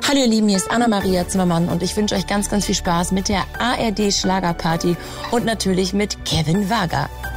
Hallo ihr Lieben, hier ist Anna-Maria Zimmermann und ich wünsche euch ganz, ganz viel Spaß mit der ARD Schlagerparty und natürlich mit Kevin Wager.